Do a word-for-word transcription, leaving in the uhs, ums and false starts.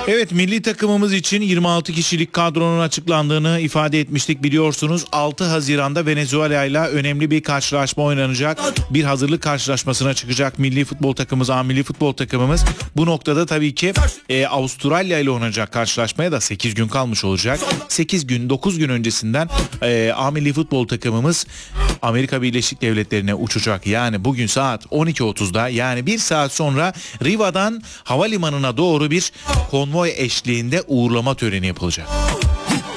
Evet, milli takımımız için yirmi altı kişilik kadronun açıklandığını ifade etmiştik, biliyorsunuz. altı Haziran'da Venezuela ile önemli bir karşılaşma oynanacak. Bir hazırlık karşılaşmasına çıkacak milli futbol takımımız, A milli futbol takımımız. Bu noktada tabii ki e, Avustralya ile oynanacak karşılaşmaya da sekiz gün kalmış olacak. sekiz gün dokuz gün öncesinden e, A milli futbol takımımız Amerika Birleşik Devletleri'ne uçacak. Yani bugün saat on iki otuzda, yani bir saat sonra Riva'dan havalimanına doğru bir konvoy eşliğinde uğurlama töreni yapılacak.